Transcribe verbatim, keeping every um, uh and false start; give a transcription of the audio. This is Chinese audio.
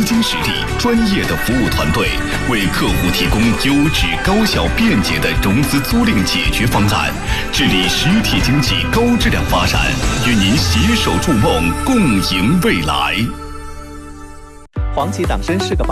资金实力、专业的服务团队，为客户提供优质、高效、便捷的融资租赁解决方案，致力实体经济高质量发展，与您携手筑梦，共赢未来。 黄芪党参是个宝